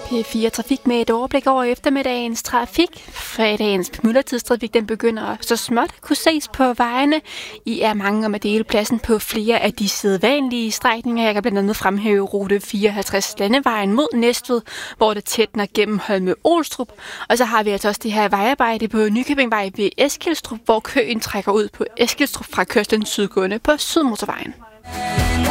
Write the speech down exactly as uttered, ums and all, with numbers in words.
P fire Trafik med et overblik over eftermiddagens trafik. Fredagens myldretidstrafik den begynder så småt at kunne ses på vejene. I er mange om at dele pladsen på flere af de sædvanlige strækninger. Jeg kan blandt andet fremhæve rute fireoghalvtreds Landevejen mod Næstved, hvor det tætner gennem Holme Olstrup. Og så har vi altså også det her vejarbejde på Nykøbingvej ved Eskilstrup, hvor køen trækker ud på Eskilstrup fra kørslen sydgående på Sydmotorvejen.